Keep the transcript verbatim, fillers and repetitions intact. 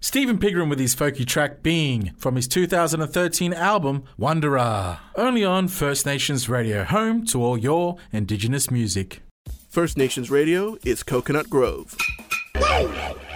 Stephen Pigram with his folky track Being from his two thousand thirteen album Wanderer. Only on First Nations Radio, home to all your Indigenous music. First Nations Radio is Coconut Grove.